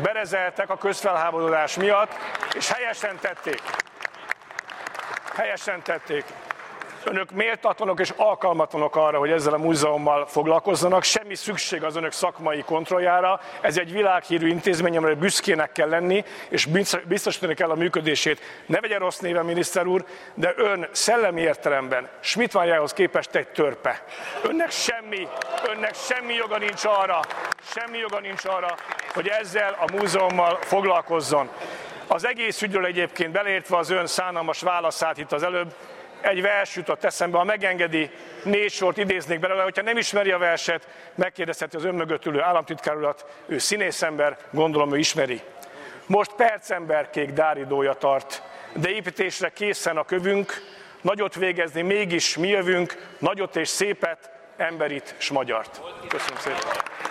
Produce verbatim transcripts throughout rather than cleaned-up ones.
berezeltek a közfelháborodás miatt, és helyesen tették. Helyesen tették. Önök méltatlanok és alkalmatlanok arra, hogy ezzel a múzeummal foglalkozzanak, semmi szükség az önök szakmai kontrolljára, ez egy világhírű intézmény, amire büszkének kell lenni, és biztosítani kell a működését. Ne vegye rossz néven, miniszter úr, de ön szellemi értelemben Schmidt-Ványához képest egy törpe. Önnek semmi, önnek semmi joga nincs arra, semmi joga nincs arra, hogy ezzel a múzeummal foglalkozzon. Az egész ügyről egyébként beleértve az ön szánalmas válaszát itt az előbb, egy vers jutott eszembe, ha megengedi, négy sort idéznék belőle, hogyha nem ismeri a verset, megkérdezheti az ön mögött ülő államtitkár urat, ő színészember, gondolom ő ismeri. Most percemberkék dáridója tart, de építésre készen a kövünk, nagyot végezni mégis mi jövünk, nagyot és szépet, emberit s magyart. Köszönöm szépen.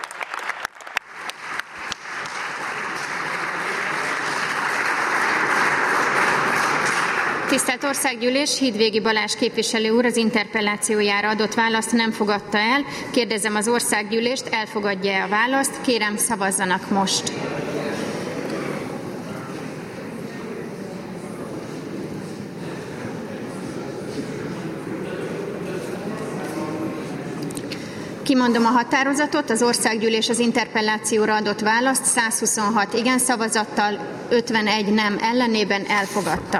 Tisztelt Országgyűlés, Hídvégi Balázs képviselő úr az interpellációjára adott választ nem fogadta el. Kérdezem az Országgyűlést, elfogadja-e a választ? Kérem, szavazzanak most. Kimondom a határozatot, az Országgyűlés az interpellációra adott választ százhuszonhat igen szavazattal, ötvenegy nem ellenében elfogadta.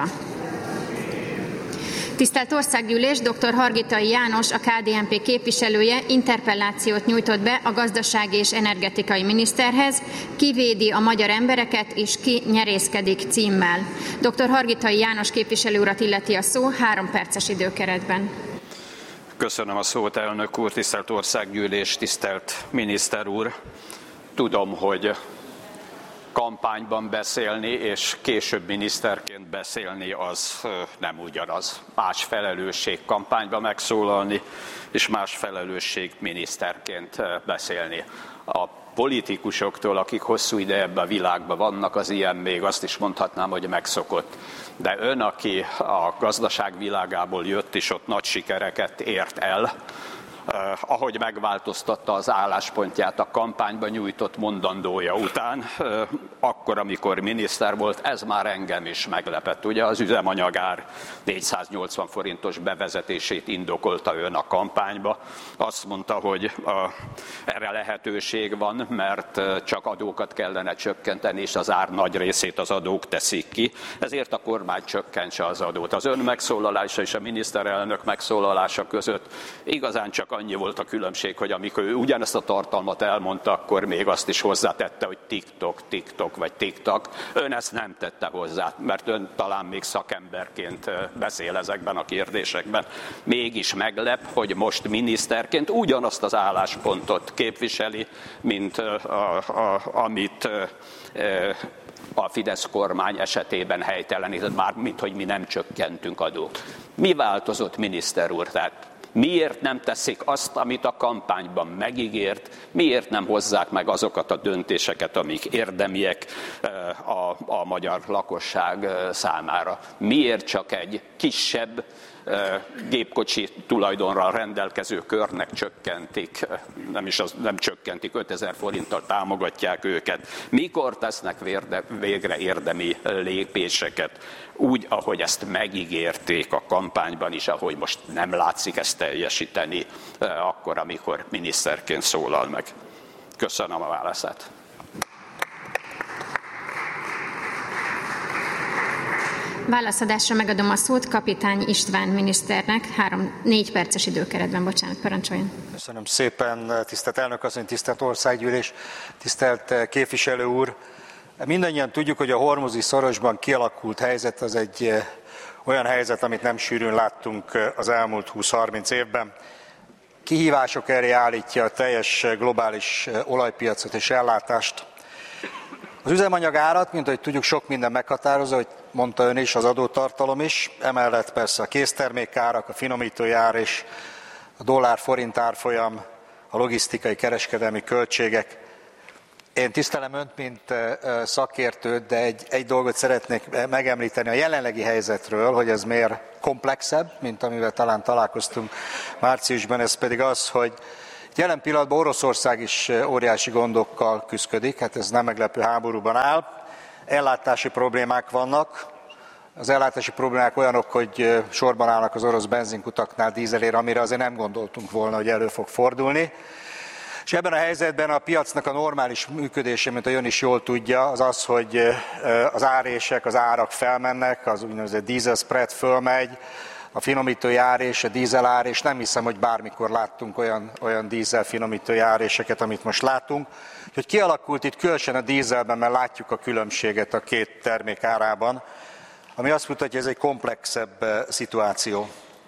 Tisztelt Országgyűlés, dr. Hargitai János, a ká dé en pé képviselője interpellációt nyújtott be a gazdasági és energetikai miniszterhez, ki védi a magyar embereket és ki nyerészkedik címmel. dr. Hargitai János képviselő urat illeti a szó három perces időkeretben. Köszönöm a szót, elnök úr, tisztelt Országgyűlés, tisztelt miniszter úr. Tudom, hogy kampányban beszélni és később miniszterként beszélni az nem ugyanaz. Más felelősség kampányban megszólalni, és más felelősség miniszterként beszélni. A politikusoktól, akik hosszú ideje ebben a világban vannak, az ilyen még azt is mondhatnám, hogy megszokott. De ön, aki a gazdaság világából jött, és ott nagy sikereket ért el, Uh, ahogy megváltoztatta az álláspontját a kampányban nyújtott mondandója után, uh, akkor, amikor miniszter volt, ez már engem is meglepett. Ugye az üzemanyagár négyszáznyolcvan forintos bevezetését indokolta ön a kampányba. Azt mondta, hogy uh, erre lehetőség van, mert uh, csak adókat kellene csökkenteni, és az ár nagy részét az adók teszik ki. Ezért a kormány csökkentse az adót. Az ön megszólalása és a miniszterelnök megszólalása között igazán csak annyi volt a különbség, hogy amikor ő ugyanezt a tartalmat elmondta, akkor még azt is hozzátette, hogy TikTok, TikTok vagy TikTok. Ön ezt nem tette hozzá, mert ön talán még szakemberként beszél ezekben a kérdésekben. Mégis meglep, hogy most miniszterként ugyanazt az álláspontot képviseli, mint a, a, amit a Fidesz kormány esetében helytelenített, már mint hogy mi nem csökkentünk adót. Mi változott, miniszter úr? Tehát miért nem teszik azt, amit a kampányban megígért, miért nem hozzák meg azokat a döntéseket, amik érdemiek a, a magyar lakosság számára? Miért csak egy kisebb gépkocsi tulajdonral rendelkező körnek csökkentik, nem is az, nem csökkentik, ötezer forinttal támogatják őket. Mikor tesznek vérde, végre érdemi lépéseket, úgy, ahogy ezt megígérték a kampányban is, ahogy most nem látszik ezt teljesíteni, akkor, amikor miniszterként szólal meg. Köszönöm a válaszát. Válaszadásra megadom a szót Kapitány István miniszternek, három, négy perces időkeretben, bocsánat, parancsoljon. Köszönöm szépen, tisztelt elnök asszony, tisztelt Országgyűlés, tisztelt képviselő úr. Mindannyian tudjuk, hogy a hormuzi szorosban kialakult helyzet az egy olyan helyzet, amit nem sűrűn láttunk az elmúlt húsz-harminc évben. Kihívások elé állítja a teljes globális olajpiacot és ellátást. Az üzemanyag árat, mint ahogy tudjuk, sok minden meghatározza, hogy mondta ön is, az adótartalom is, emellett persze a késztermékárak, a finomítói ár és a dollár-forint árfolyam, a logisztikai, kereskedelmi költségek. Én tisztelem önt, mint szakértőt, de egy, egy dolgot szeretnék megemlíteni a jelenlegi helyzetről, hogy ez miért komplexebb, mint amivel talán találkoztunk márciusban, ez pedig az, hogy Jelen pillanatban Oroszország is óriási gondokkal küszködik, hát ez nem meglepő, háborúban áll. Ellátási problémák vannak. Az ellátási problémák olyanok, hogy sorban állnak az orosz benzinkutaknál dízelért, amire azért nem gondoltunk volna, hogy elő fog fordulni. És ebben a helyzetben a piacnak a normális működése, mint a Jön is jól tudja, az az, hogy az árések, az árak felmennek, az úgynevezett diesel spread fölmegy, a finomítói árés, a dízel árés, nem hiszem, hogy bármikor láttunk olyan, olyan dízel finomítói áréseket, amit most látunk. Úgyhogy kialakult itt különösen a dízelben, mert látjuk a különbséget a két termék árában, ami azt mutatja, hogy ez egy komplexebb szituáció.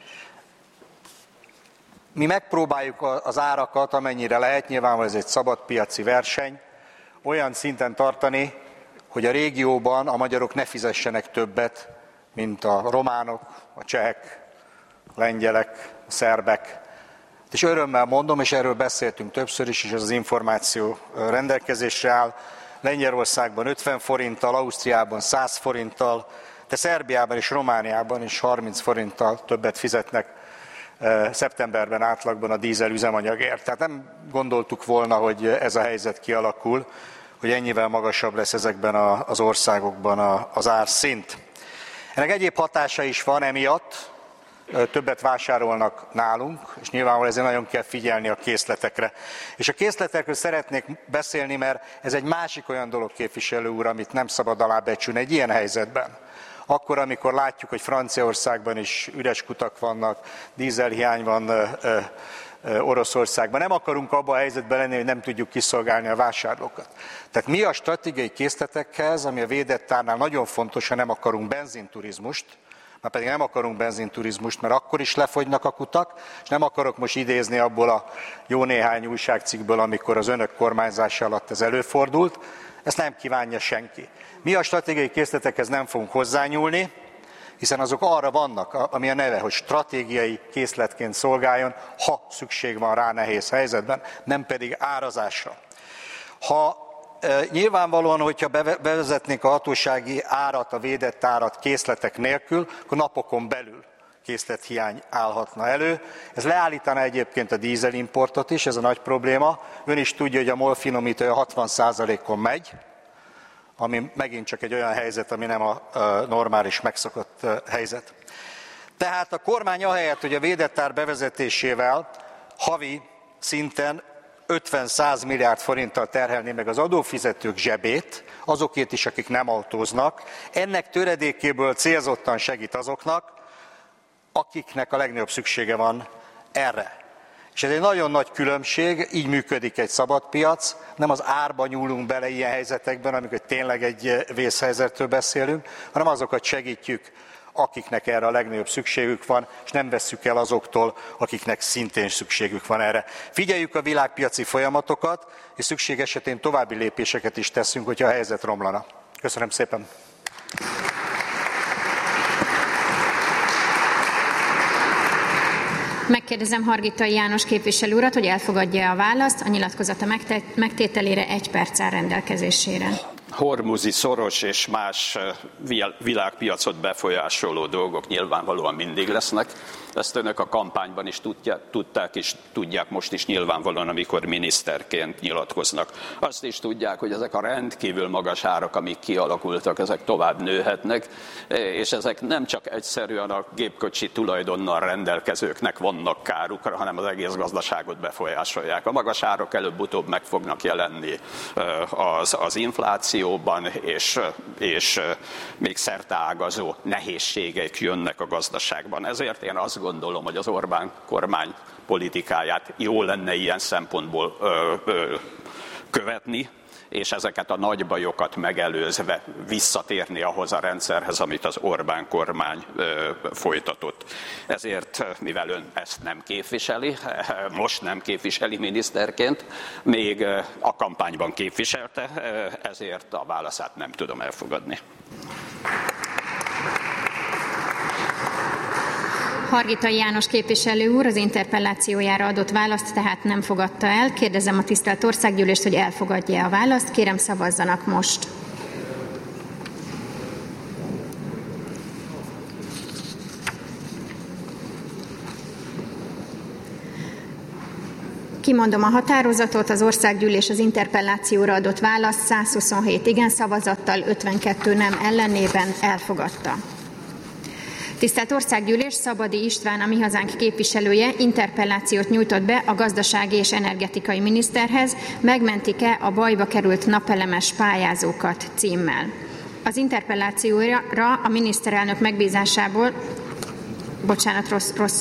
Mi megpróbáljuk az árakat, amennyire lehet, nyilvánvalóan ez egy szabad piaci verseny, olyan szinten tartani, hogy a régióban a magyarok ne fizessenek többet, mint a románok, a csehek, a lengyelek, a szerbek. És örömmel mondom, és erről beszéltünk többször is, és ez az információ rendelkezésre áll, Lengyelországban ötven forinttal, Ausztriában száz forinttal, de Szerbiában és Romániában is harminc forinttal többet fizetnek szeptemberben átlagban a dízel üzemanyagért. Tehát nem gondoltuk volna, hogy ez a helyzet kialakul, hogy ennyivel magasabb lesz ezekben az országokban az árszint. Ennek egyéb hatása is van emiatt, többet vásárolnak nálunk, és nyilvánvalóan ezért nagyon kell figyelni a készletekre. És a készletekről szeretnék beszélni, mert ez egy másik olyan dolog, képviselő úr, amit nem szabad alábecsülni egy ilyen helyzetben. Akkor, amikor látjuk, hogy Franciaországban is üres kutak vannak, dízelhiány van ö, ö, ö, Oroszországban, nem akarunk abban a helyzetben lenni, hogy nem tudjuk kiszolgálni a vásárlókat. Tehát mi a stratégiai készletekhez, ami a védett árnál nagyon fontos, ha nem akarunk benzinturizmust, már pedig nem akarunk benzinturizmust, mert akkor is lefogynak a kutak, és nem akarok most idézni abból a jó néhány újságcikkből, amikor az önök kormányzása alatt ez előfordult, ezt nem kívánja senki. Mi a stratégiai készletekhez nem fogunk hozzányúlni, hiszen azok arra vannak, ami a neve, hogy stratégiai készletként szolgáljon, ha szükség van rá nehéz helyzetben, nem pedig árazásra. Ha e, nyilvánvalóan, hogyha bevezetnénk a hatósági árat, a védett árat készletek nélkül, akkor napokon belül készlethiány állhatna elő. Ez leállítaná egyébként a dízelimportot is, ez a nagy probléma. Ön is tudja, hogy a MOL finomítója hatvan százalékon megy, ami megint csak egy olyan helyzet, ami nem a normális megszokott helyzet. Tehát a kormány ahelyett, hogy a védett ár bevezetésével havi szinten ötven-száz milliárd forinttal terhelné meg az adófizetők zsebét, azokét is, akik nem autóznak, ennek töredékéből célzottan segít azoknak, akiknek a legnagyobb szüksége van erre. És ez egy nagyon nagy különbség, így működik egy szabad piac, nem az árba nyúlunk bele ilyen helyzetekben, amikor tényleg egy vészhelyzetről beszélünk, hanem azokat segítjük, akiknek erre a legnagyobb szükségük van, és nem vesszük el azoktól, akiknek szintén szükségük van erre. Figyeljük a világpiaci folyamatokat, és szükség esetén további lépéseket is teszünk, hogyha a helyzet romlana. Köszönöm szépen! Megkérdezem Hargitai János képviselő urat, hogy elfogadja a választ, a nyilatkozata megtételére egy perc áll rendelkezésére. Hormuzi szoros és más világpiacot befolyásoló dolgok nyilvánvalóan mindig lesznek. Ezt önök a kampányban is tudják, tudták és tudják most is nyilvánvalóan, amikor miniszterként nyilatkoznak. Azt is tudják, hogy ezek a rendkívül magas árak, amik kialakultak, ezek tovább nőhetnek, és ezek nem csak egyszerűen a gépkocsi tulajdonnal rendelkezőknek vannak kárukra, hanem az egész gazdaságot befolyásolják. A magas árak előbb-utóbb meg fognak jelenni az, az inflációban, és, és még szerteágazó nehézségek jönnek a gazdaságban. Ezért én azt gondolom, hogy az Orbán kormány politikáját jó lenne ilyen szempontból ö, ö, követni, és ezeket a nagy bajokat megelőzve visszatérni ahhoz a rendszerhez, amit az Orbán kormány ö, folytatott. Ezért, mivel ön ezt nem képviseli, most nem képviseli miniszterként, még a kampányban képviselte, ezért a válaszát nem tudom elfogadni. Hargitai János képviselő úr az interpellációjára adott választ tehát nem fogadta el. Kérdezem a tisztelt Országgyűlést, hogy elfogadja a választ. Kérem, szavazzanak most. Kimondom a határozatot, az országgyűlés az interpellációra adott választ százhuszonhét igen szavazattal, ötvenkettő nem ellenében elfogadta. Tisztelt Országgyűlés, Szabadi István, a Mi Hazánk képviselője interpellációt nyújtott be a gazdasági és energetikai miniszterhez, megmentik-e a bajba került napelemes pályázókat címmel. Az interpellációra a miniszterelnök megbízásából, bocsánat, rossz, rossz.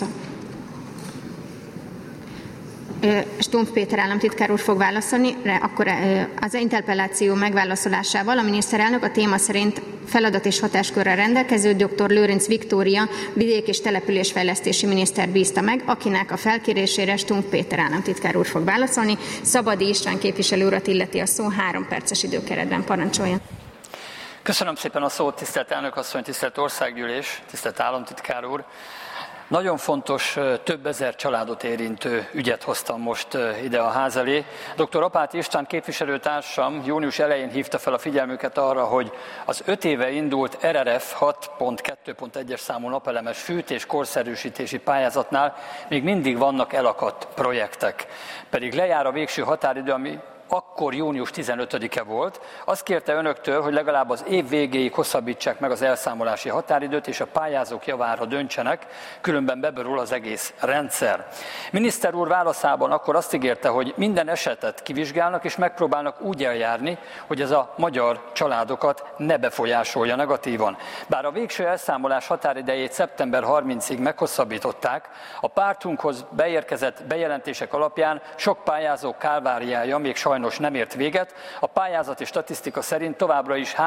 Stumpf Péter államtitkár úr fog válaszolni, akkor az interpelláció megválaszolásával a miniszterelnök a téma szerint feladat és hatáskörrel rendelkező dr. Lőrinc Viktória vidék- és településfejlesztési miniszter bízta meg, akinek a felkérésére Stumpf Péter államtitkár úr fog válaszolni. Szabadi István képviselő urat illeti a szó, három perces időkeretben parancsoljon. Köszönöm szépen a szót, tisztelt elnök asszony, tisztelt országgyűlés, tisztelt államtitkár úr. Nagyon fontos, több ezer családot érintő ügyet hoztam most ide a ház elé. doktor Apáti István képviselőtársam június elején hívta fel a figyelmüket arra, hogy az öt éve indult er er ef hat pont kettő pont egyes számú napelemes fűtés korszerűsítési pályázatnál még mindig vannak elakadt projektek. Pedig lejár a végső határidő, ami akkor június tizenötödike volt. Azt kérte önöktől, hogy legalább az év végéig hosszabbítsák meg az elszámolási határidőt, és a pályázók javára döntsenek, különben beborul az egész rendszer. Miniszter úr válaszában akkor azt ígérte, hogy minden esetet kivizsgálnak, és megpróbálnak úgy eljárni, hogy ez a magyar családokat ne befolyásolja negatívan. Bár a végső elszámolás határidejét szeptember harmincadikáig meghosszabbították, a pártunkhoz beérkezett bejelentések alapján sok pályázó kálváriája még sajnos Sajnos nem ért véget. A pályázati statisztika szerint továbbra is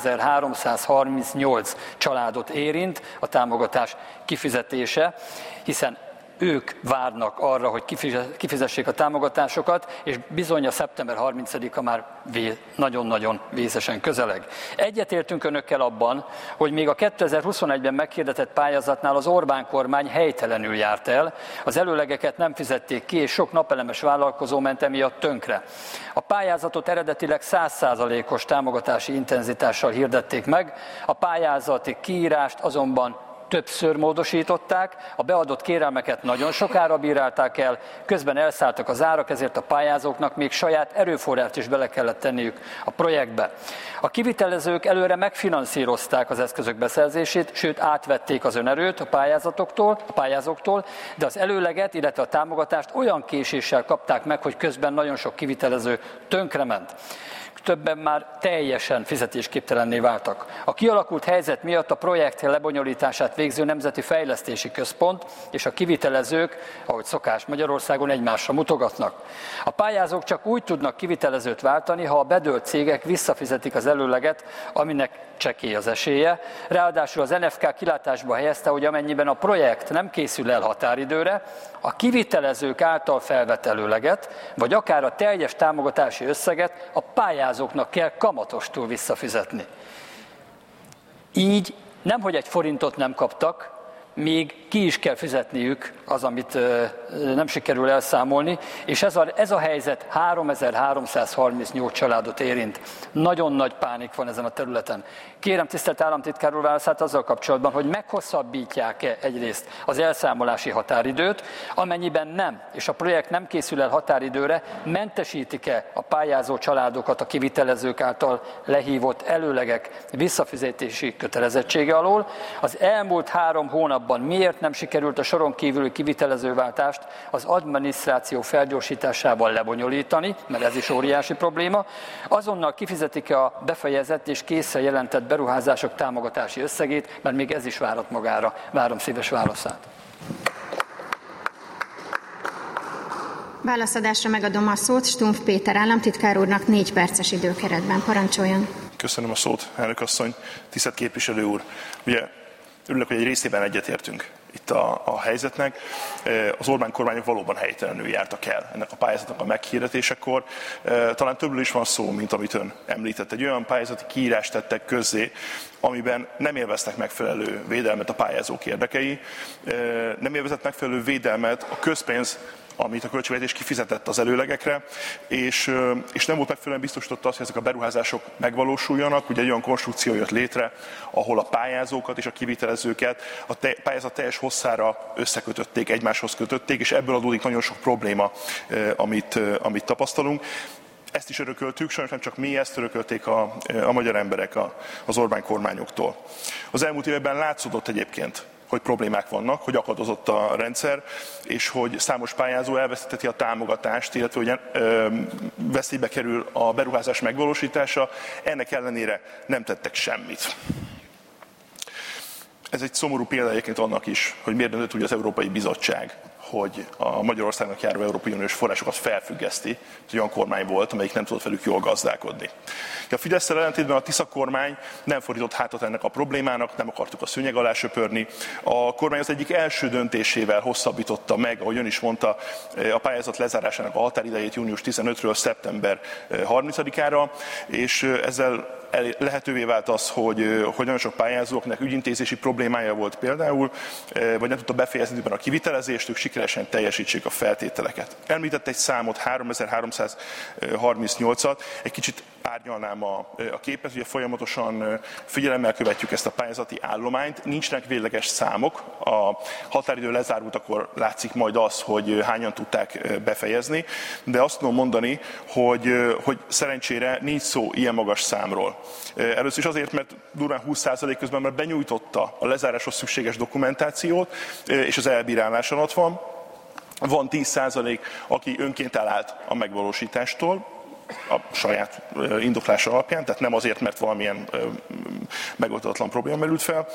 háromezer-háromszázharmincnyolc családot érint a támogatás kifizetése, hiszen ők várnak arra, hogy kifizessék a támogatásokat, és bizony a szeptember harmincadika már nagyon-nagyon vészesen közeleg. Egyetértünk önökkel abban, hogy még a kétezer-huszonegyben meghirdetett pályázatnál az Orbán kormány helytelenül járt el, az előlegeket nem fizették ki, és sok napelemes vállalkozó ment emiatt tönkre. A pályázatot eredetileg száz százalékos támogatási intenzitással hirdették meg, a pályázati kiírást azonban többször módosították, a beadott kérelmeket nagyon sokára bírálták el, közben elszálltak az árak, ezért a pályázóknak még saját erőforrást is bele kellett tenniük a projektbe. A kivitelezők előre megfinanszírozták az eszközök beszerzését, sőt átvették az önerőt a pályázatoktól, a pályázóktól, de az előleget, illetve a támogatást olyan késéssel kapták meg, hogy közben nagyon sok kivitelező tönkrement. Többen már teljesen fizetésképtelenné váltak. A kialakult helyzet miatt a projekt lebonyolítását végző Nemzeti Fejlesztési Központ és a kivitelezők, ahogy szokás Magyarországon, egymásra mutogatnak. A pályázók csak úgy tudnak kivitelezőt váltani, ha a bedőlt cégek visszafizetik az előleget, aminek csekély az esélye. Ráadásul az en ef ká kilátásba helyezte, hogy amennyiben a projekt nem készül el határidőre, a kivitelezők által felvett előleget, vagy akár a teljes támogatási összeget a pályázóknak kell kamatostól visszafizetni. Így nemhogy egy forintot nem kaptak, még ki is kell fizetniük az, amit nem sikerül elszámolni, és ez a, ez a helyzet háromezer-háromszázharmincnyolc családot érint. Nagyon nagy pánik van ezen a területen. Kérem tisztelt államtitkár úr válaszát azzal kapcsolatban, hogy meghosszabbítják-e egyrészt az elszámolási határidőt, amennyiben nem, és a projekt nem készül el határidőre, mentesítik-e a pályázó családokat a kivitelezők által lehívott előlegek visszafizetési kötelezettsége alól. Az elmúlt három hónapban miért nem sikerült a soron kívüli kivitelezőváltást az adminisztráció felgyorsításával lebonyolítani, mert ez is óriási probléma. Azonnal kifizetik-e a befejezett és készen jelentett beruházások támogatási összegét, mert még ez is várat magára. Várom szíves válaszát. Válaszadásra megadom a szót Stumpf Péter államtitkár úrnak négy perces időkeretben. Parancsoljon. Köszönöm a szót, elnök asszony, tisztelt képviselő úr. Ugye örülök, hogy egy részében egyetértünk itt a, a helyzetnek. Az Orbán kormányok valóban helytelenül jártak el ennek a pályázatnak a meghirdetésekor. Talán többről is van szó, mint amit ön említett. Egy olyan pályázati kiírást tettek közzé, amiben nem élveztek megfelelő védelmet a pályázók érdekei, nem élvezett megfelelő védelmet a közpénz amit a költségvetés kifizetett az előlegekre, és, és nem volt megfelelően biztosította azt, hogy ezek a beruházások megvalósuljanak. Ugye egy olyan konstrukció jött létre, ahol a pályázókat és a kivitelezőket a te, pályázat teljes hosszára összekötötték, egymáshoz kötötték, és ebből adódik nagyon sok probléma, amit, amit tapasztalunk. Ezt is örököltük, sajnos nem csak mi, ezt örökölték a, a magyar emberek a, az Orbán kormányoktól. Az elmúlt években látszódott egyébként, hogy problémák vannak, hogy akadozott a rendszer, és hogy számos pályázó elveszteti a támogatást, illetve hogy ö, veszélybe kerül a beruházás megvalósítása, ennek ellenére nem tettek semmit. Ez egy szomorú példa egyébként annak is, hogy miért döntött úgy az Európai Bizottság, hogy a Magyarországnak járó Európai Uniós forrásokat felfüggeszti. Ez olyan kormány volt, amelyik nem tudott velük jól gazdálkodni. A Fidesz-szel ellentétben a Tisza kormány nem fordított hátat ennek a problémának, nem akartuk a szőnyeg alá söpörni. A kormány az egyik első döntésével hosszabbította meg, ahogy ön is mondta, a pályázat lezárásának a határidejét június tizenötödikéről szeptember harmincadikára, és ezzel lehetővé vált az, hogy, hogy nagyon sok pályázóknak ügyintézési problémája volt például, vagy nem tudta befejezni a kivitelezést, ők sikeresen teljesítsék a feltételeket. Említett egy számot, háromezer-háromszázharmincnyolcat, egy kicsit árnyalnám a, a képet, ugye folyamatosan figyelemmel követjük ezt a pályázati állományt, nincsenek végleges számok, a határidő lezárult, akkor látszik majd az, hogy hányan tudták befejezni, de azt tudom mondani, hogy, hogy szerencsére nincs szó ilyen magas számról. Először is azért, mert durván húsz százalék közben már benyújtotta a lezáráshoz szükséges dokumentációt, és az elbírálás alatt van. Van tíz százalék, aki önként elállt a megvalósítástól, a saját indoklása alapján, tehát nem azért, mert valamilyen megoldatlan probléma merült fel.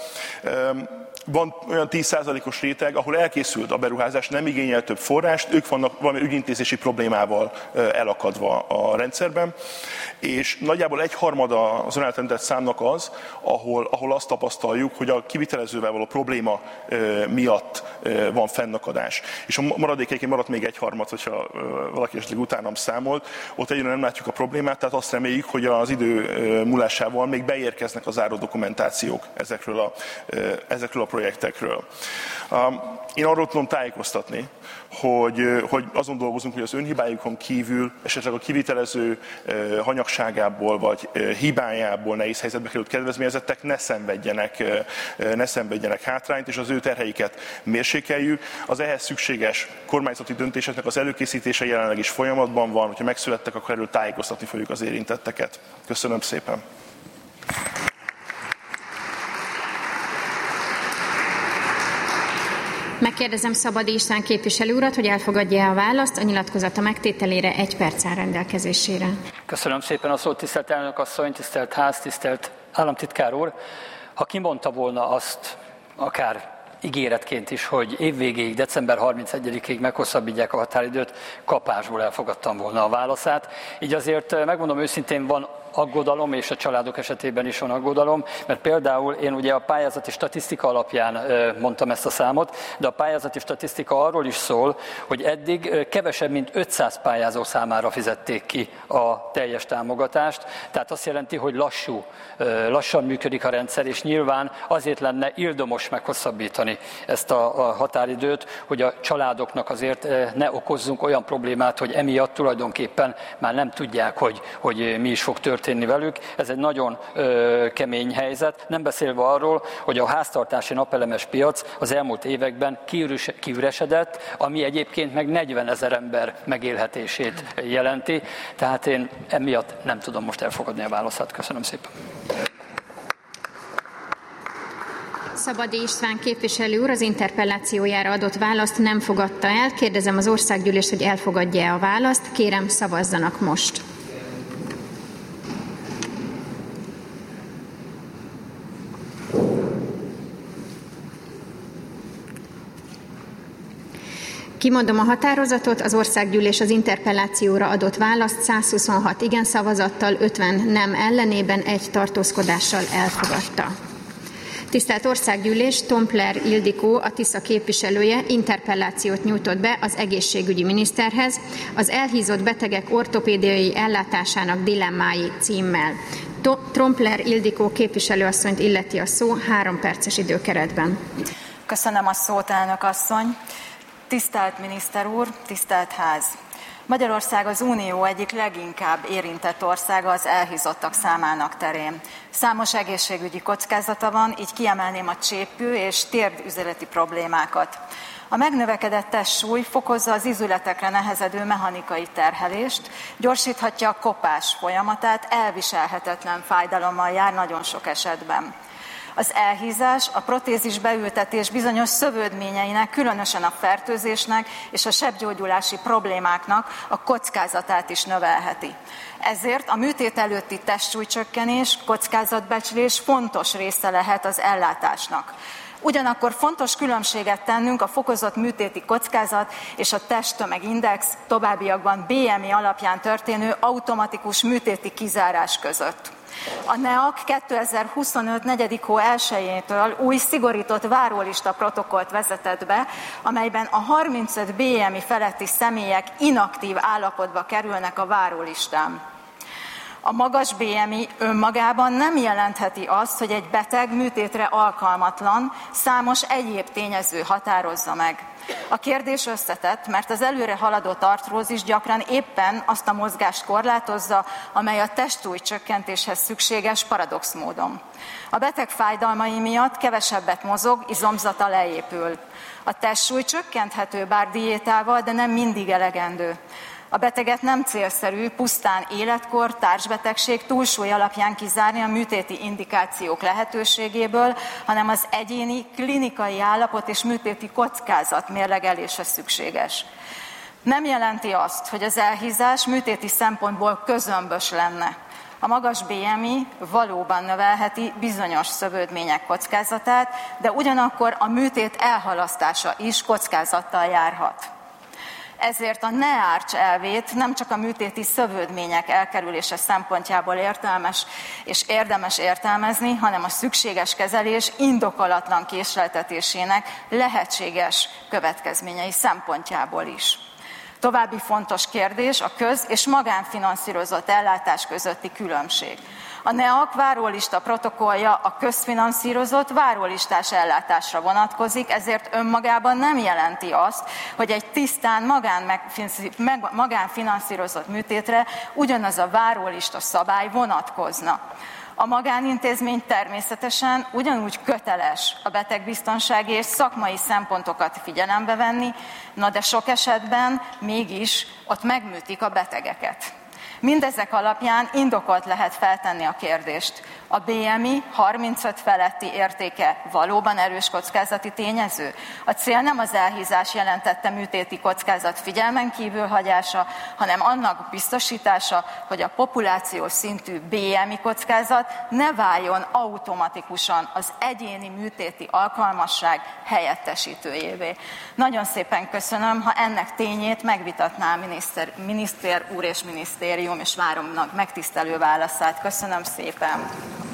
Van olyan tíz százalékos réteg, ahol elkészült a beruházás, nem igényel több forrást, ők vannak valami ügyintézési problémával elakadva a rendszerben, és nagyjából egyharmada az ön által számnak az, ahol, ahol azt tapasztaljuk, hogy a kivitelezővel való probléma miatt van fennakadás. És a maradék egyébként maradt még egyharmad, hogyha valaki esetleg utánam számolt, ott egyre nem látjuk a problémát, tehát azt reméljük, hogy az idő múlásával még beérkeznek a záró dokumentációk ezekről a, ezekről a projektekről. Én arról tudom tájékoztatni, hogy, hogy azon dolgozunk, hogy az önhibájukon kívül esetleg a kivitelező hanyagságából vagy hibájából nehéz helyzetbe került kedvezményezettek ne szenvedjenek, ne szenvedjenek hátrányt, és az ő terheiket mérsékeljük. Az ehhez szükséges kormányzati döntéseknek az előkészítése jelenleg is folyamatban van, hogyha megszülettek, akkor erről tájékoztatni fogjuk az érintetteket. Köszönöm szépen! Megkérdezem Szabadi István képviselő urat, hogy elfogadja a választ, a nyilatkozata megtételére egy perc áll rendelkezésére. Köszönöm szépen a szót, tisztelt elnök asszony, tisztelt ház, tisztelt államtitkár úr. Ha kimondta volna azt, akár ígéretként is, hogy évvégéig, december harmincegyedikéig meghosszabbítják a határidőt, kapásból elfogadtam volna a válaszát. Így azért megmondom őszintén, van aggodalom, és a családok esetében is van aggodalom, mert például én ugye a pályázati statisztika alapján mondtam ezt a számot, de a pályázati statisztika arról is szól, hogy eddig kevesebb, mint ötszáz pályázó számára fizették ki a teljes támogatást, tehát azt jelenti, hogy lassú, lassan működik a rendszer, és nyilván azért lenne ildomos meghosszabbítani ezt a határidőt, hogy a családoknak azért ne okozzunk olyan problémát, hogy emiatt tulajdonképpen már nem tudják, hogy, hogy mi is fog történni velük. Ez egy nagyon ö, kemény helyzet, nem beszélve arról, hogy a háztartási napelemes piac az elmúlt években kiüresedett, ami egyébként meg negyvenezer ember megélhetését jelenti, tehát én emiatt nem tudom most elfogadni a válaszát. Köszönöm szépen. Szabadi István képviselő úr az interpellációjára adott választ nem fogadta el. Kérdezem az országgyűlést, hogy elfogadja a választ. Kérem, szavazzanak most. Kimondom a határozatot, az országgyűlés az interpellációra adott választ százhuszonhat igen szavazattal, ötven nem ellenében, egy tartózkodással elfogadta. Tisztelt Országgyűlés, Tompler Ildikó, a Tisza képviselője interpellációt nyújtott be az egészségügyi miniszterhez az elhízott betegek ortopédiai ellátásának dilemmái címmel. Tompler Ildikó képviselőasszonyt illeti a szó három perces időkeretben. Köszönöm a szót, elnök asszony. Tisztelt miniszter úr, tisztelt ház! Magyarország az Unió egyik leginkább érintett országa az elhízottak számának terén. Számos egészségügyi kockázata van, így kiemelném a csépő és térdüzleti problémákat. A megnövekedett testsúly fokozza az izületekre nehezedő mechanikai terhelést, gyorsíthatja a kopás folyamatát, elviselhetetlen fájdalommal jár nagyon sok esetben. Az elhízás, a protézis beültetés bizonyos szövődményeinek, különösen a fertőzésnek és a sebgyógyulási problémáknak a kockázatát is növelheti. Ezért a műtét előtti testsúlycsökkenés, kockázatbecslés fontos része lehet az ellátásnak. Ugyanakkor fontos különbséget tennünk a fokozott műtéti kockázat és a testtömegindex, továbbiakban bé em i alapján történő automatikus műtéti kizárás között. A en e á ká kétezer-huszonöt. negyedik hó elsejétől új szigorított várólista protokollt vezetett be, amelyben a harmincöt bé em i feletti személyek inaktív állapotba kerülnek a várólistán. A magas bé em i önmagában nem jelentheti azt, hogy egy beteg műtétre alkalmatlan, számos egyéb tényező határozza meg. A kérdés összetett, mert az előre haladott artrózis gyakran éppen azt a mozgást korlátozza, amely a testsúly csökkentéshez szükséges paradox módon. A beteg fájdalmai miatt kevesebbet mozog, izomzata leépül. A testsúly csökkenthető bár diétával, de nem mindig elegendő. A beteget nem célszerű pusztán életkor, társbetegség, túlsúly alapján kizárni a műtéti indikációk lehetőségéből, hanem az egyéni klinikai állapot és műtéti kockázat mérlegelése szükséges. Nem jelenti azt, hogy az elhízás műtéti szempontból közömbös lenne. A magas bé em i valóban növelheti bizonyos szövődmények kockázatát, de ugyanakkor a műtét elhalasztása is kockázattal járhat. Ezért a ne árts elvét nem csak a műtéti szövődmények elkerülése szempontjából értelmes és érdemes értelmezni, hanem a szükséges kezelés indokolatlan késleltetésének lehetséges következményei szempontjából is. További fontos kérdés a köz- és magánfinanszírozott ellátás közötti különbség. A en e á ká várólista protokollja a közfinanszírozott várólistás ellátásra vonatkozik, ezért önmagában nem jelenti azt, hogy egy tisztán magán, magánfinanszírozott műtétre ugyanaz a várólista szabály vonatkozna. A magánintézmény természetesen ugyanúgy köteles a betegbiztonsági és szakmai szempontokat figyelembe venni, na de sok esetben mégis ott megműtik a betegeket. Mindezek alapján indokolt lehet feltenni a kérdést. A bé em i harmincöt feletti értéke valóban erős kockázati tényező? A cél nem az elhízás jelentette műtéti kockázat figyelmen kívül hagyása, hanem annak biztosítása, hogy a populációs szintű bé em i kockázat ne váljon automatikusan az egyéni műtéti alkalmasság helyettesítőjévé. Nagyon szépen köszönöm, ha ennek tényét megvitatná a miniszter, miniszter úr és minisztérium, és várom megtisztelő válaszát. Köszönöm szépen!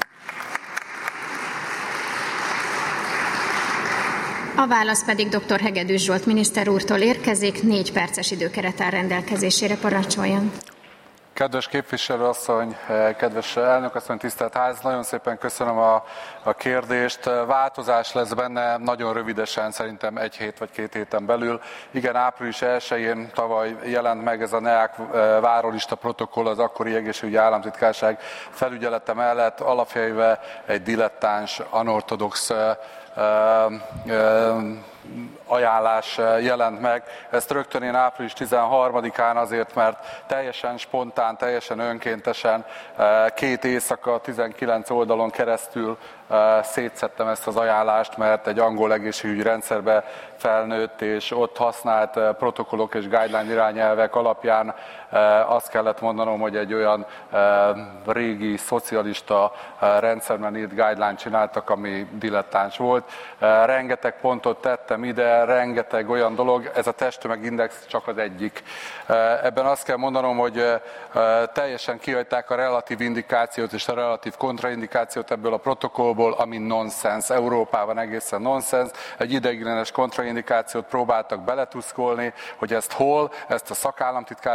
A válasz pedig dr. Hegedűs Zsolt miniszter úrtól érkezik, négy perces időkeret áll rendelkezésére, parancsoljon. Kedves képviselőasszony, kedves elnökasszony, tisztelt ház, nagyon szépen köszönöm a, a kérdést. Változás lesz benne, nagyon rövidesen, szerintem egy hét vagy két héten belül. Igen, április elsején tavaly jelent meg ez a en e á ká várólista protokoll az akkori egészségügyi államtitkárság felügyelete mellett, alapjaive egy dilettáns, anortodox Ö, ö, ajánlás jelent meg. Ezt rögtön én április tizenharmadikán azért, mert teljesen spontán, teljesen önkéntesen két éjszaka, tizenkilenc oldalon keresztül szétszettem ezt az ajánlást, mert egy angol egészségügyi rendszerbe felnőtt, és ott használt protokollok és guideline irányelvek alapján azt kellett mondanom, hogy egy olyan régi szocialista rendszerben írt guideline-t csináltak, ami dilettáns volt. Rengeteg pontot tettem ide, rengeteg olyan dolog, ez a testtömegindex csak az egyik. Ebben azt kell mondanom, hogy teljesen kihagyták a relatív indikációt és a relatív kontraindikációt ebből a protokollból, ami nonsens. Európában egészen nonsens. Egy ideiglenes kontraindikációt próbáltak beletuszkolni, hogy ezt hol, ezt a szakállamtitkárságon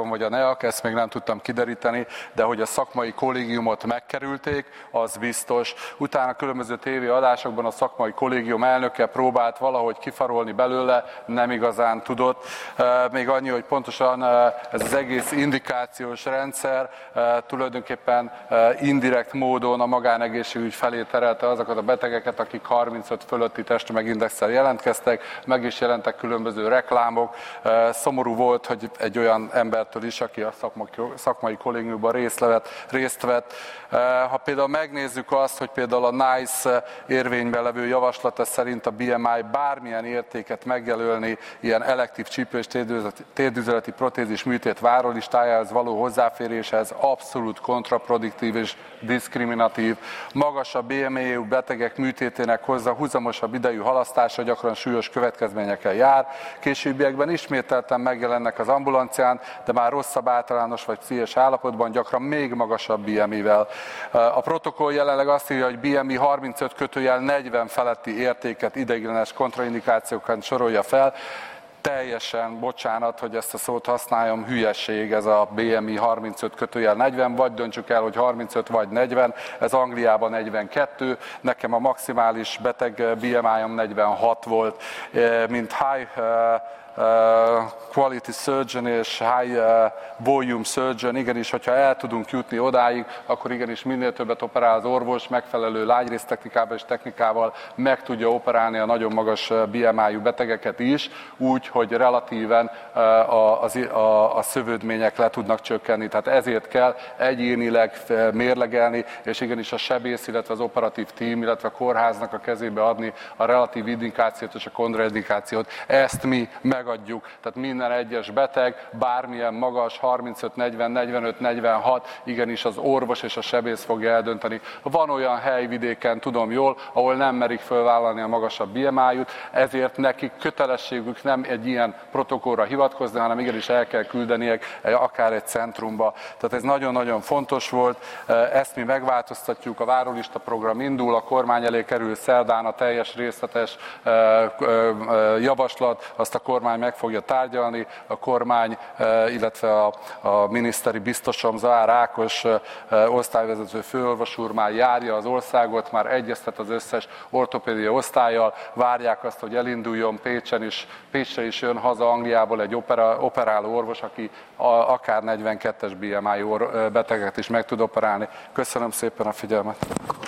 vagy a en e á ká, ezt még nem tudtam kideríteni, de hogy a szakmai kollégiumot megkerülték, az biztos. Utána különböző tévéadásokban a szakmai kollégium elnöke próbált valahogy kifarolni belőle, nem igazán tudott. Még annyi, hogy pontosan ez az egész indikációs rendszer tulajdonképpen indirekt módon a magánegészségügy felé terelte azokat a betegeket, akik harmincöt fölötti testtömegindexsel jelentkeztek, meg is jelentek különböző reklámok. Szomorú volt, hogy egy olyan embertől is, aki a szakmai, szakmai kollégiumban részt vett, részt vett. Ha például megnézzük azt, hogy például a NICE érvényben levő javaslata szerint a bé em i bármilyen értéket megjelölni ilyen elektív csípő- és térdüzeleti protézis műtét várólistájához való hozzáféréshez abszolút kontraproduktív és diszkriminatív. Magas a bé em i-jú betegek műtétének hozzá húzamosabb idejű halasztása gyakran súlyos következményekkel jár. Későbbiekben ismételten megjelennek az ambulancián, de már rosszabb általános vagy pszichés állapotban, gyakran még magasabb bé em i-vel. A protokoll jelenleg azt írja, hogy bé em i harmincöt kötőjel negyven feletti értéket ideiglenes kontraindikációkat sorolja fel. Teljesen, bocsánat, hogy ezt a szót használjam, hülyeség ez a bé em i harmincöt kötőjel negyven, vagy döntsük el, hogy harmincöt vagy negyven, ez Angliában negyvenkettő, nekem a maximális beteg bé em i-om negyvenhat volt, mint high Uh, quality surgeon és high uh, volume surgeon, igenis, hogyha el tudunk jutni odáig, akkor igenis minél többet operál az orvos, megfelelő lágyrésztechnikával és technikával meg tudja operálni a nagyon magas bé em i-jú betegeket is, úgy, hogy relatíven uh, a, a, a, a szövődmények le tudnak csökkenni. Tehát ezért kell egyénileg mérlegelni, és igenis a sebész, illetve az operatív tím, illetve a kórháznak a kezébe adni a relatív indikációt és a kontraindikációt. Ezt mi megadjuk. Tehát minden egyes beteg, bármilyen magas, harmincöt, negyven, negyvenöt, negyvenhat, igenis az orvos és a sebész fogja eldönteni. Van olyan hely vidéken, tudom jól, ahol nem merik fölvállalni a magasabb bé em i-jut, ezért nekik kötelességük nem egy ilyen protokollra hivatkozni, hanem igenis el kell küldeniek akár egy centrumba. Tehát ez nagyon-nagyon fontos volt, ezt mi megváltoztatjuk, a várólista program indul, a kormány elé kerül szerdán a teljes részletes javaslat, azt a kormány meg fogja tárgyalni, a kormány, illetve a, a miniszteri biztosom, Zahár Ákos osztályvezető főorvos úr már járja az országot, már egyeztet az összes ortopédia osztállyal, várják azt, hogy elinduljon Pécsen is, Pécsre is jön haza Angliából egy opera, operáló orvos, aki a, akár negyvenkettes bé em i beteget is meg tud operálni. Köszönöm szépen a figyelmet!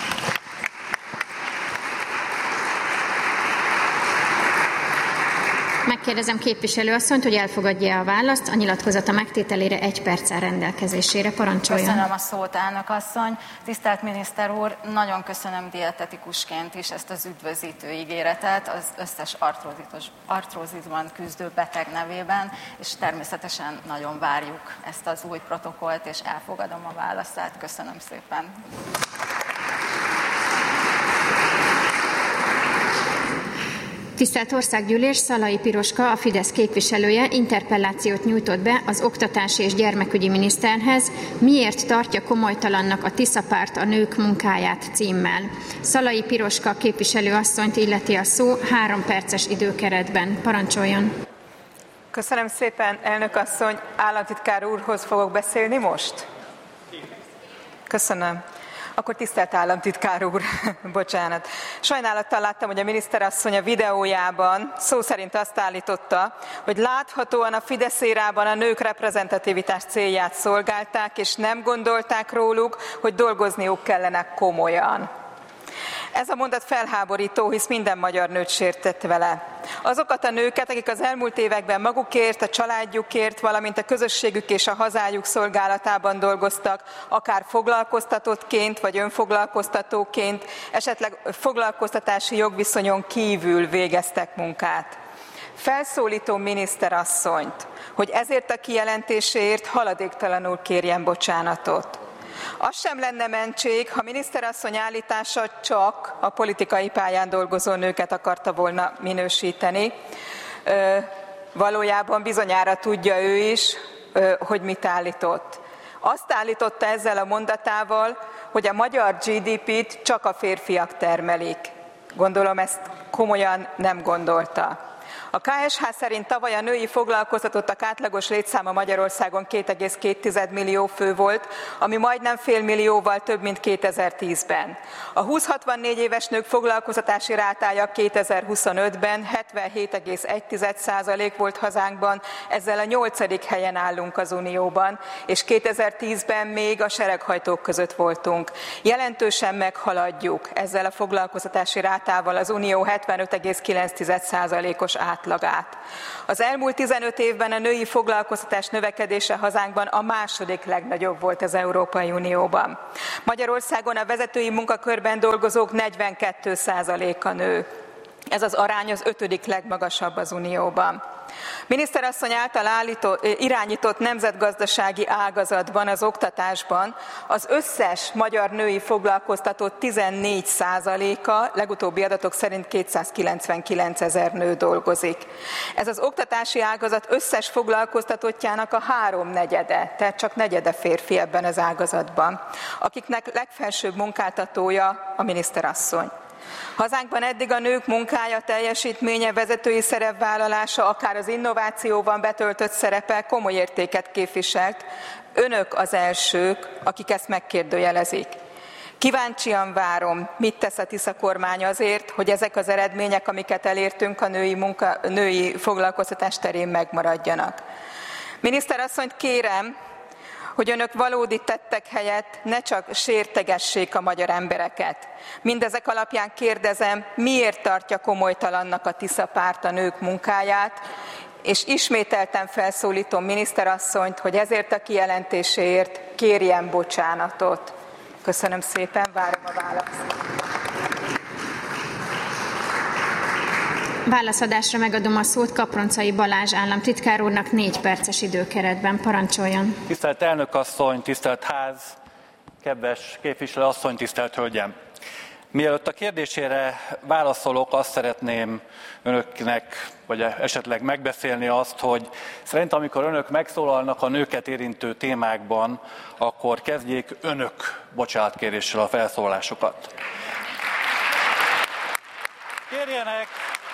Megkérdezem képviselőasszonyt, hogy elfogadja a választ, a nyilatkozata megtételére egy perccel rendelkezésére. Parancsoljon. Köszönöm a szót, elnök asszony. Tisztelt miniszter úr, nagyon köszönöm dietetikusként is ezt az üdvözítő ígéretet az összes artrózisban küzdő beteg nevében, és természetesen nagyon várjuk ezt az új protokollt, és elfogadom a válaszát. Köszönöm szépen. Tisztelt Országgyűlés, Szalai Piroska, a Fidesz képviselője interpellációt nyújtott be az oktatási és gyermekügyi miniszterhez, miért tartja komolytalannak a Tisza Párt a nők munkáját címmel. Szalai Piroska képviselőasszonyt illeti a szó három perces időkeretben. Parancsoljon! Köszönöm szépen, elnök asszony. Államtitkár úrhoz fogok beszélni most? Köszönöm. Akkor tisztelt államtitkár úr, bocsánat. Sajnálattal láttam, hogy a miniszterasszony a videójában szó szerint azt állította, hogy láthatóan a Fidesz érában a nők reprezentativitás célját szolgálták, és nem gondolták róluk, hogy dolgozniuk kellene komolyan. Ez a mondat felháborító, hisz minden magyar nőt sértett vele. Azokat a nőket, akik az elmúlt években magukért, a családjukért, valamint a közösségük és a hazájuk szolgálatában dolgoztak, akár foglalkoztatottként vagy önfoglalkoztatóként, esetleg foglalkoztatási jogviszonyon kívül végeztek munkát. Felszólítom miniszterasszonyt, hogy ezért a kijelentéséért haladéktalanul kérjen bocsánatot. Az sem lenne mentség, ha miniszterasszony állítása csak a politikai pályán dolgozó nőket akarta volna minősíteni. Ö, valójában bizonyára tudja ő is, ö, hogy mit állított. Azt állította ezzel a mondatával, hogy a magyar gé dé pét csak a férfiak termelik. Gondolom ezt komolyan nem gondolta. A ká es há szerint tavaly a női foglalkoztatottak átlagos létszáma Magyarországon két egész két millió fő volt, ami majdnem fél millióval több, mint kétezer-tízben. A húsz-hatvannégy éves nők foglalkoztatási rátája kétezer-huszonötben hetvenhét egész egy százalék volt hazánkban, ezzel a nyolcadik helyen állunk az Unióban, és kétezer-tízben még a sereghajtók között voltunk. Jelentősen meghaladjuk ezzel a foglalkoztatási rátával az Unió hetvenöt egész kilenc százalékos átlagát. Az elmúlt tizenöt évben a női foglalkoztatás növekedése hazánkban a második legnagyobb volt az Európai Unióban. Magyarországon a vezetői munkakörben dolgozók negyvenkét százaléka nő. Ez az arány az ötödik legmagasabb az Unióban. Miniszterasszony által állító, irányított nemzetgazdasági ágazatban, az oktatásban az összes magyar női foglalkoztatott tizennégy százaléka, legutóbbi adatok szerint kétszázkilencvenkilencezer nő dolgozik. Ez az oktatási ágazat összes foglalkoztatottjának a háromnegyede, tehát csak negyede férfi ebben az ágazatban, akiknek legfelsőbb munkáltatója a miniszterasszony. Hazánkban eddig a nők munkája, teljesítménye, vezetői szerepvállalása, akár az innovációban betöltött szerepe komoly értéket képviselt. Önök az elsők, akik ezt megkérdőjelezik. Kíváncsian várom, mit tesz a Tisza kormány azért, hogy ezek az eredmények, amiket elértünk a női, munka, női foglalkoztatás terén megmaradjanak. Miniszterasszonyt kérem, hogy önök valódi tettek helyett ne csak sértegessék a magyar embereket. Mindezek alapján kérdezem, miért tartja komolytalannak a Tisza párt a nők munkáját, és ismételten felszólítom miniszterasszonyt, hogy ezért a kijelentéséért kérjen bocsánatot. Köszönöm szépen, várom a választ. Válaszadásra megadom a szót Kaproncai Balázs államtitkár úrnak négy perces időkeretben. Parancsoljon. Tisztelt elnök asszony, tisztelt ház, kedves képviselő asszony, tisztelt hölgyem! Mielőtt a kérdésére válaszolok, azt szeretném önöknek, vagy esetleg megbeszélni azt, hogy szerintem amikor önök megszólalnak a nőket érintő témákban, akkor kezdjék önök bocsánatkéréssel a felszólásokat. Kérjenek,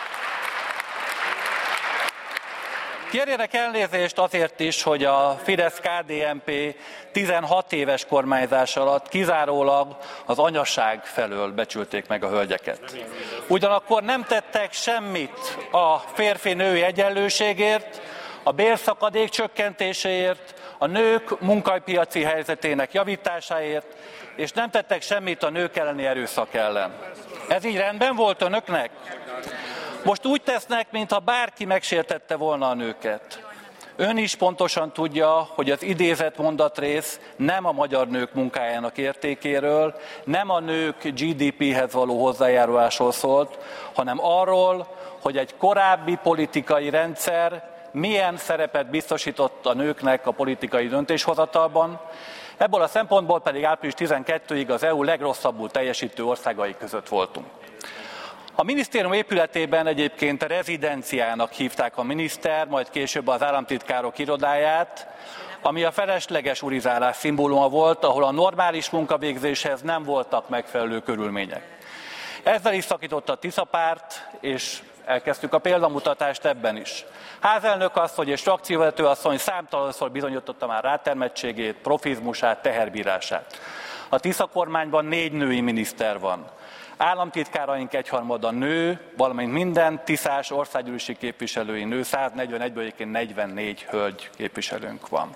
kérjenek elnézést azért is, hogy a Fidesz-ká dé en pé tizenhat éves kormányzás alatt kizárólag az anyaság felől becsülték meg a hölgyeket. Ugyanakkor nem tettek semmit a férfi-női egyenlőségért, a bérszakadék csökkentéséért, a nők munkapiaci helyzetének javításáért, és nem tettek semmit a nők elleni erőszak ellen. Ez így rendben volt önöknek? Most úgy tesznek, mintha bárki megsértette volna a nőket. Ön is pontosan tudja, hogy az idézett mondatrész nem a magyar nők munkájának értékéről, nem a nők gé dé péhez való hozzájárulásról szólt, hanem arról, hogy egy korábbi politikai rendszer milyen szerepet biztosított a nőknek a politikai döntéshozatalban. Ebből a szempontból pedig április tizenkettedikéig az é u legrosszabbul teljesítő országai között voltunk. A minisztérium épületében egyébként rezidenciának hívták a miniszter, majd később az államtitkárok irodáját, ami a felesleges urizálás szimbóluma volt, ahol a normális munkavégzéshez nem voltak megfelelő körülmények. Ezzel is szakított a Tisza párt, és elkezdtük a példamutatást ebben is. Házelnök asszony és frakcióvezető asszony számtalanszor bizonyította már rátermettségét, profizmusát, teherbírását. A Tisza kormányban négy női miniszter van. Államtitkáraink egyharmada nő, valamint minden tiszás országgyűlési képviselői nő, száznegyvenegyből egyébként negyvennégy hölgy képviselőnk van.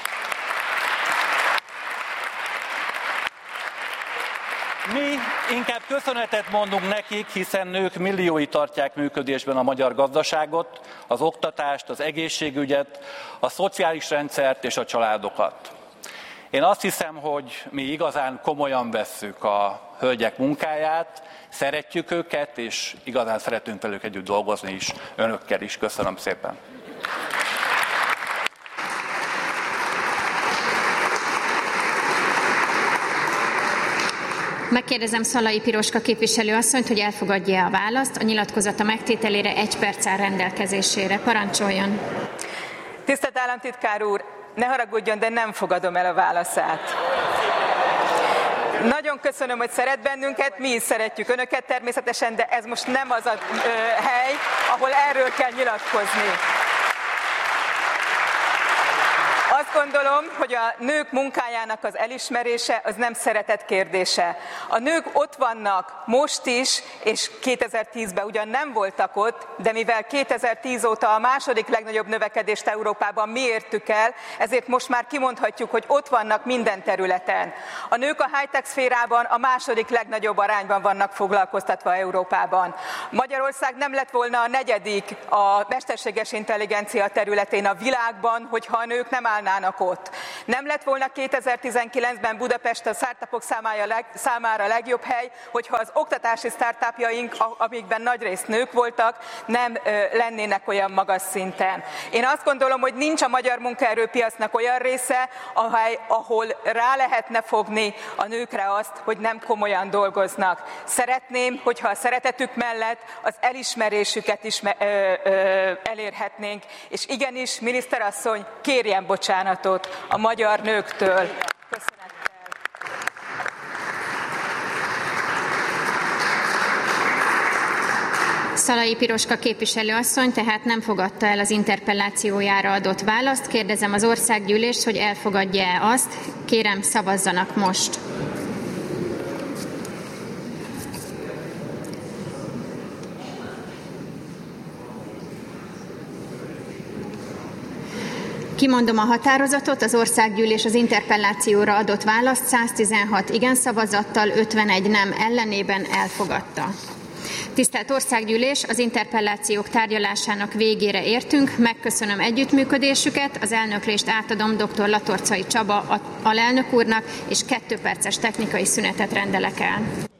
Mi inkább köszönetet mondunk nekik, hiszen nők milliói tartják működésben a magyar gazdaságot, az oktatást, az egészségügyet, a szociális rendszert és a családokat. Én azt hiszem, hogy mi igazán komolyan vesszük a hölgyek munkáját, szeretjük őket, és igazán szeretünk velük együtt dolgozni is, önökkel is. Köszönöm szépen! Megkérdezem Szalai Piroska képviselőasszonyt, hogy elfogadja a választ. A nyilatkozata megtételére egy perc áll rendelkezésére. Parancsoljon! Tisztelt államtitkár úr, ne haragudjon, de nem fogadom el a válaszát. Nagyon nagyon köszönöm, hogy szeret bennünket, mi is szeretjük önöket természetesen, de ez most nem az a ö, hely, ahol erről kell nyilatkozni. Azt gondolom, hogy a nők munkájának az elismerése az nem szeretet kérdése. A nők ott vannak most is, és kétezer-tízben ugyan nem voltak ott, de mivel kétezer-tíz óta a második legnagyobb növekedést Európában mi értük el, ezért most már kimondhatjuk, hogy ott vannak minden területen. A nők a high-tech szférában a második legnagyobb arányban vannak foglalkoztatva Európában. Magyarország nem lett volna a negyedik a mesterséges intelligencia területén a világban, hogyha a nők nem állnának ott. Nem lett volna kétezer-tizenkilencben Budapest a startupok számára a legjobb hely, hogyha az oktatási startupjaink, amikben nagyrészt nők voltak, nem lennének olyan magas szinten. Én azt gondolom, hogy nincs a magyar munkaerőpiacnak olyan része, ahol rá lehetne fogni a nőkre azt, hogy nem komolyan dolgoznak. Szeretném, hogyha a szeretetük mellett az elismerésüket is elérhetnénk, és igenis, miniszterasszony, kérjen bocsánatot a magyar nőktől. Köszönettel. Szalai Piroska képviselőasszony tehát nem fogadta el az interpellációjára adott választ. Kérdezem az országgyűlést, hogy elfogadja-e azt. Kérem, szavazzanak most. Kimondom a határozatot, az országgyűlés az interpellációra adott választ száztizenhat igen szavazattal, ötvenegy nem ellenében elfogadta. Tisztelt Országgyűlés, az interpellációk tárgyalásának végére értünk. Megköszönöm együttműködésüket, az elnöklést átadom dr. Latorcai Csaba alelnök úrnak, és kettő perces technikai szünetet rendelek el.